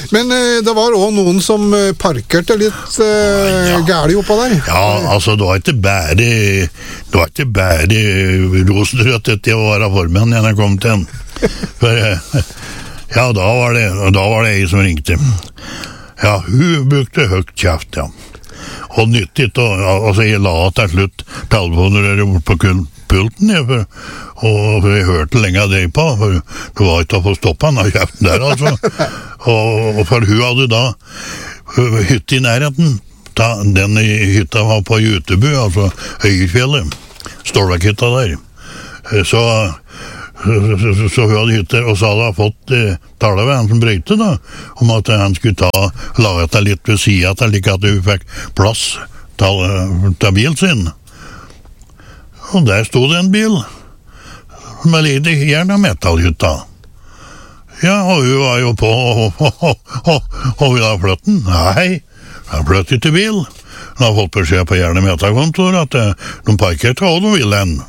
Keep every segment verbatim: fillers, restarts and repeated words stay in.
Men eh, det var også noen som eh, parkerte litt eh, ja. gærlig oppå der. Ja, altså, det var ikke bare det var ikke bare rosenrødt etter å være formann når jeg kom til den. For, ja, da var det, da var det jeg som ringte. Ja, hun brukte høyt kjeft, ja. Og nyttig, og, altså, jeg la til slutt telefoner bort på pulten, ja, for, og for jeg hørte lenge av deg på, for det var ikke å få stoppet han av kjeften der, altså. Og, og for hun hadde da hytte i nærheten, da, den hytta var på Jutebu, altså Øyefjellet, Stålvekkhytta der. Så Så, så, så, så hun hadde hytter, og så hadde hun fått eh, tale ved han som brøyte da, om at han skulle ta, lage det litt ved siden til, like at hun fikk plass til, til bilen sin. Og der stod det en bil, med litt jern- og metallhytta. Ja, og hun var jo på, og, og, og, og, og ville ha flytt den. Nei, han flytt ikke bil. Han har fått beskjed på jern- og metallkontor at eh, de parkerte, og de ville den.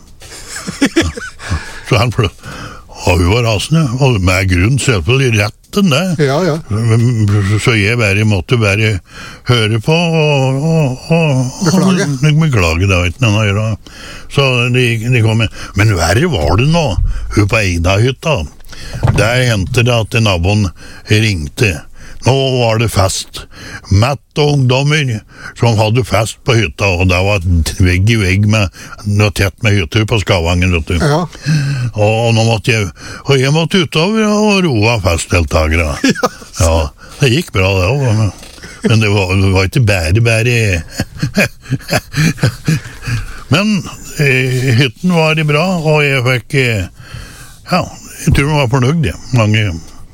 Så han flytt. Og hun var rasende, og med grunn selvfølgelig retten der. Ja, ja. Så jeg bare måtte bare høre på og, og, og beklage. Og, beklage, det var ikke noe å gjøre. Så de, de kom med. Men verre var det nå, hun på Eida-hytta. Der hentet det at naboen ringte. Nå var det fest. Matt og ungdommer som hadde fest på hytta, og det var vegg i vegg med noe tett med hytter på Skavangen, vet du. Ja. Og, og nå måtte jeg, og jeg måtte utover og roe festdeltagere. Ja, ja, det gikk bra det også, men det var, det var ikke bare, bare. Men eh, hytten var det bra, og jeg fikk, eh, ja, jeg tror jeg var fornøyd, ja. Mange.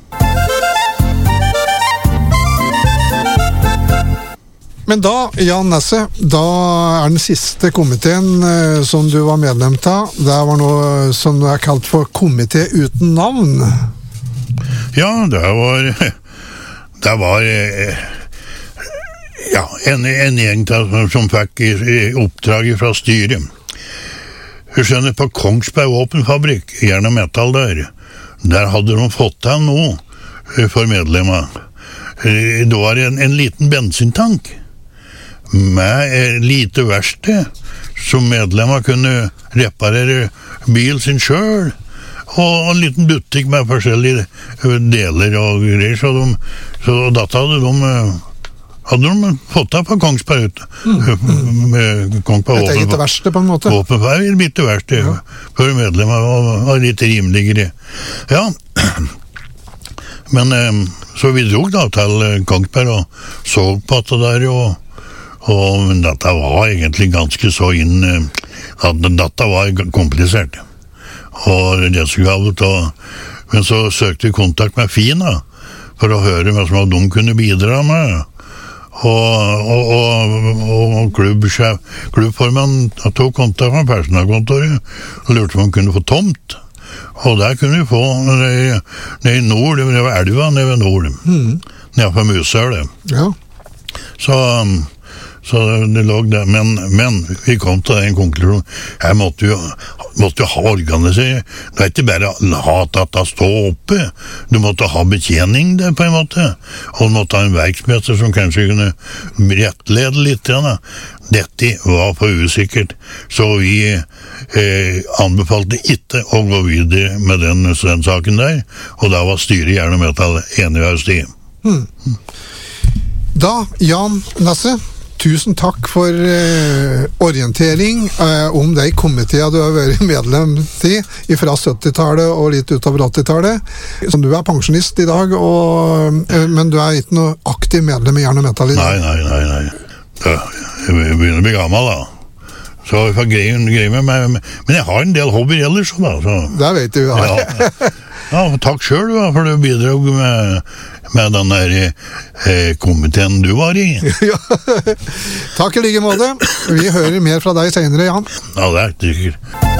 Men da, Jan Nesse, da er den siste komiteen eh, som du var medlem av, det var noe som er kalt for komité uten navn. Ja, det var, det var eh, ja, en, en gjeng som fikk i, i oppdrag fra styret. Du skjønner, på Kongsberg våpenfabrikk, jern og metall der, der hadde de fått til noe for medlemmer. Det var en, en liten bensintank med lite verksted som medlemmer kunne reparere bil sin selv, og en liten butikk med forskjellige deler og greier, så, de, så dette hadde de hadde de fått av på Kongsberg ut. Mm. Med Kongsberg et eget verksted på en måte. Våpenfag, et bitte verksted, ja. For medlemmer var, var litt rimeligere. Ja, men så vi drog da til Kongsberg og så på at det der, og og dette var egentlig ganske så inn at dette var komplisert og rettskavet, men så søkte vi kontakt med Fina for å høre hva som de kunne bidra med, og, og, og, og klubbsjef klubbformann tok kontakt med personalkontoret og lurte om han kunne få tomt, og der kunne vi få nede i nord, det var elva nede ved nord, mm. nede på Musølet. Ja. Så Så det lå der, men, men vi kom til den konklusjonen. Her måtte jo, måtte jo ha organisering. Det er ikke bare ha dette stå oppe. Du måtte ha betjening der på en måte. Og du måtte ha en verksmester som kanskje kunne rettlede litt. Ja. Dette var for usikkert. Så vi eh, anbefalte ikke å gå videre med den, den saken der. Og da var styret gjerne med til enig ved oss i. Hmm. Da, Jan Nesse, tusen takk for eh, orientering eh, om de komiteer du har vært medlem til fra syttitallet og litt utover åttitallet. Så du er pensjonist i dag, og, eh, men du er ikke noe aktiv medlem i jern og metall i dag. Nei, nei, nei, nei. Ja, jeg begynner å bli gammel da. Så jeg får greie, greie med meg. Men jeg har en del hobbyer ellers da. Så. Det vet du, ja. Ja. Ja, takk selv da, for du bidrog med, med den der eh, komiteen du var i. Ja. Takk i like måte. Vi hører mer fra deg senere, Jan. Ja, det er sikkert.